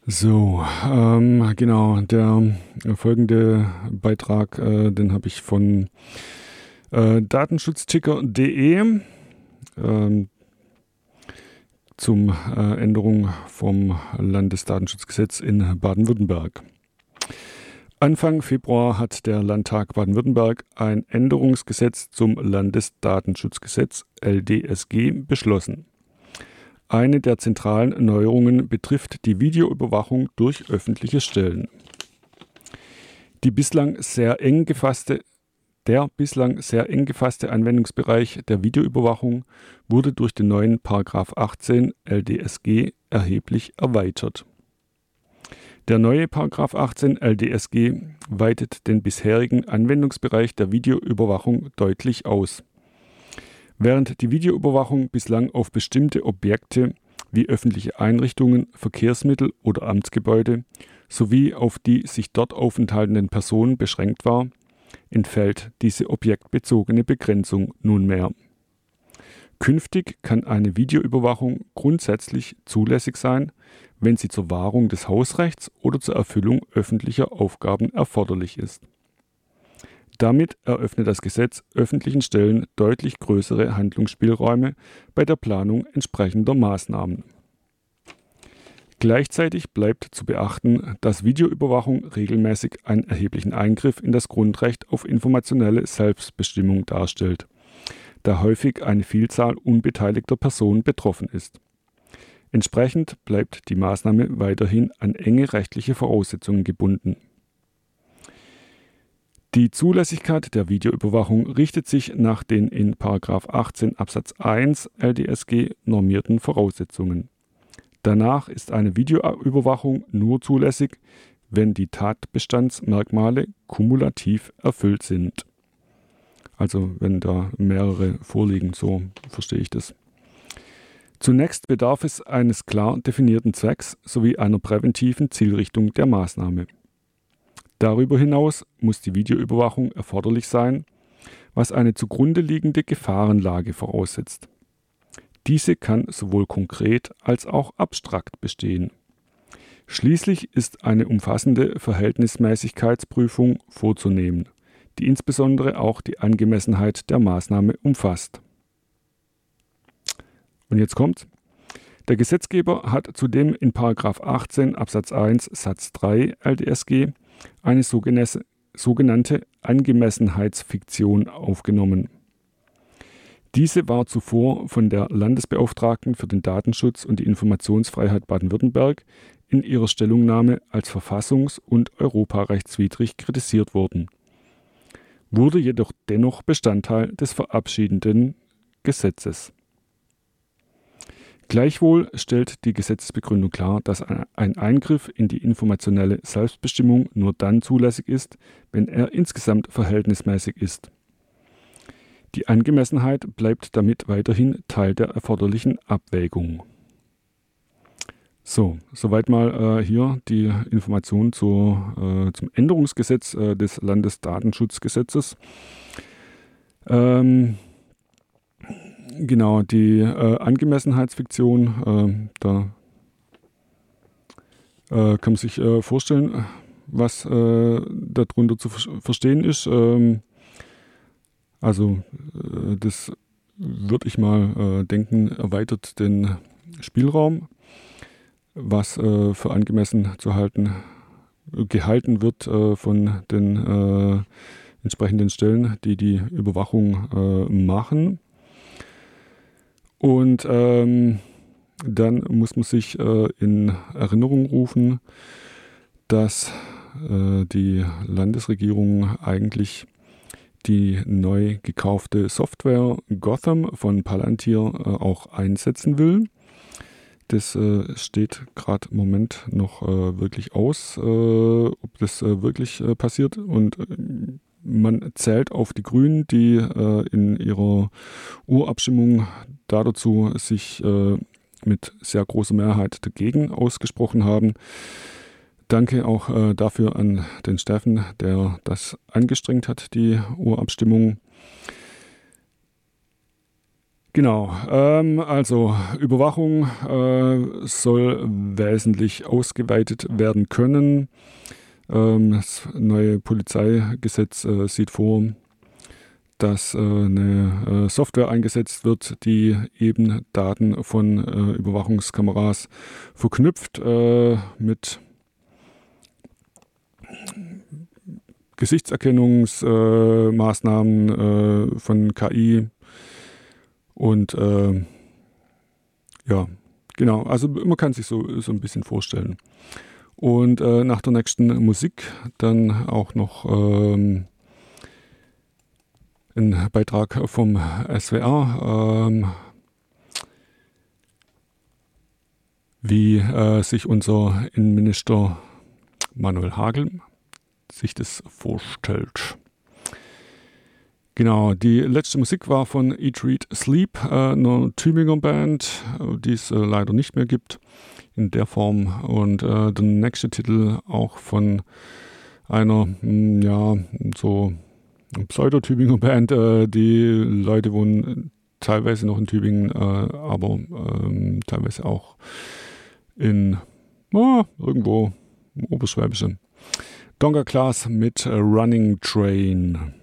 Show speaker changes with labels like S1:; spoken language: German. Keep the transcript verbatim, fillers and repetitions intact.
S1: So, ähm, genau, der folgende Beitrag, äh, den habe ich von äh, datenschutzticker punkt de ähm, zum äh, Änderung vom Landesdatenschutzgesetz in Baden-Württemberg. Anfang Februar hat der Landtag Baden-Württemberg ein Änderungsgesetz zum Landesdatenschutzgesetz L D S G beschlossen. Eine der zentralen Neuerungen betrifft die Videoüberwachung durch öffentliche Stellen. Die bislang sehr eng gefasste, der bislang sehr eng gefasste Anwendungsbereich der Videoüberwachung wurde durch den neuen Paragraph achtzehn L D S G erheblich erweitert. Der neue Paragraph achtzehn L D S G weitet den bisherigen Anwendungsbereich der Videoüberwachung deutlich aus. Während die Videoüberwachung bislang auf bestimmte Objekte wie öffentliche Einrichtungen, Verkehrsmittel oder Amtsgebäude sowie auf die sich dort aufenthaltenden Personen beschränkt war, entfällt diese objektbezogene Begrenzung nunmehr. Künftig kann eine Videoüberwachung grundsätzlich zulässig sein, wenn sie zur Wahrung des Hausrechts oder zur Erfüllung öffentlicher Aufgaben erforderlich ist. Damit eröffnet das Gesetz öffentlichen Stellen deutlich größere Handlungsspielräume bei der Planung entsprechender Maßnahmen. Gleichzeitig bleibt zu beachten, dass Videoüberwachung regelmäßig einen erheblichen Eingriff in das Grundrecht auf informationelle Selbstbestimmung darstellt, da häufig eine Vielzahl unbeteiligter Personen betroffen ist. Entsprechend bleibt die Maßnahme weiterhin an enge rechtliche Voraussetzungen gebunden. Die Zulässigkeit der Videoüberwachung richtet sich nach den in Paragraph achtzehn Absatz eins L D S G normierten Voraussetzungen. Danach ist eine Videoüberwachung nur zulässig, wenn die Tatbestandsmerkmale kumulativ erfüllt sind. Also wenn da mehrere vorliegen, so verstehe ich das. Zunächst bedarf es eines klar definierten Zwecks sowie einer präventiven Zielrichtung der Maßnahme. Darüber hinaus muss die Videoüberwachung erforderlich sein, was eine zugrunde liegende Gefahrenlage voraussetzt. Diese kann sowohl konkret als auch abstrakt bestehen. Schließlich ist eine umfassende Verhältnismäßigkeitsprüfung vorzunehmen, die insbesondere auch die Angemessenheit der Maßnahme umfasst. Und jetzt kommt's. Der Gesetzgeber hat zudem in Paragraph achtzehn Absatz eins Satz drei L D S G eine sogenannte Angemessenheitsfiktion aufgenommen. Diese war zuvor von der Landesbeauftragten für den Datenschutz und die Informationsfreiheit Baden-Württemberg in ihrer Stellungnahme als verfassungs- und europarechtswidrig kritisiert worden, wurde jedoch dennoch Bestandteil des verabschiedeten Gesetzes. Gleichwohl stellt die Gesetzesbegründung klar, dass ein Eingriff in die informationelle Selbstbestimmung nur dann zulässig ist, wenn er insgesamt verhältnismäßig ist. Die Angemessenheit bleibt damit weiterhin Teil der erforderlichen Abwägung. So, soweit mal äh, hier die Information zur, äh, zum Änderungsgesetz äh, des Landesdatenschutzgesetzes. Ähm, Genau, die äh, Angemessenheitsfiktion, äh, da äh, kann man sich äh, vorstellen, was äh, darunter zu ver- verstehen ist. Ähm, also äh, das würde ich mal äh, denken, erweitert den Spielraum, was äh, für angemessen zu halten, gehalten wird äh, von den äh, entsprechenden Stellen, die die Überwachung äh, machen. Und ähm, dann muss man sich äh, in Erinnerung rufen, dass äh, die Landesregierung eigentlich die neu gekaufte Software Gotham von Palantir äh, auch einsetzen will. Das äh, steht gerade im Moment noch äh, wirklich aus, äh, ob das äh, wirklich äh, passiert. Und äh, man zählt auf die Grünen, die äh, in ihrer Urabstimmung dazu sich äh, mit sehr großer Mehrheit dagegen ausgesprochen haben. Danke auch äh, dafür an den Steffen, der das angestrengt hat, die Urabstimmung. Genau, ähm, also Überwachung äh, soll wesentlich ausgeweitet werden können. Ähm, das neue Polizeigesetz äh, sieht vor, dass äh, eine äh, Software eingesetzt wird, die eben Daten von äh, Überwachungskameras verknüpft äh, mit Gesichtserkennungsmaßnahmen äh, äh, von K I und äh, ja, genau, also man kann sich so, so ein bisschen vorstellen. Und äh, nach der nächsten Musik dann auch noch ähm, ein Beitrag vom S W R, ähm, wie äh, sich unser Innenminister Manuel Hagel sich das vorstellt. Genau, die letzte Musik war von Eat, Read, Sleep, äh, einer Tübinger Band, die es äh, leider nicht mehr gibt in der Form. Und äh, der nächste Titel auch von einer, mh, ja, so Pseudo-Tübinger Band. Äh, die Leute wohnen teilweise noch in Tübingen, äh, aber äh, teilweise auch in oh, irgendwo im Oberschwäbischen. Donga Class mit äh, Running Train.